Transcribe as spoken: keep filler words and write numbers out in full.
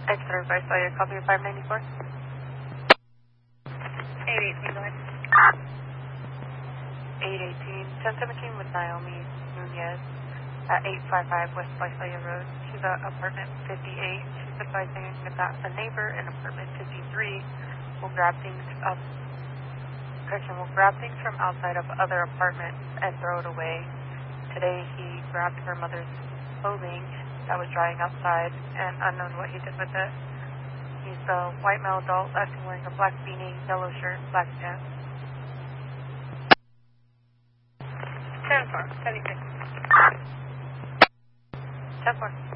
X-ray by Sawyer, copy five ninety-four. eight eighteen, go ahead. eight eighteen, ten seventeen with Naomi Nunez at eight fifty-five West Visalia Road. She's at apartment fifty-eight. She's advising that a neighbor in apartment fifty-three will grab things up, Christian will grab things from outside of other apartments and throw it away. Today he grabbed her mother's clothing that was drying outside, and unknown what he did with it. He's a white male adult, last seen wearing a black beanie, yellow shirt, black pants. ten four, seventy-six. ten four.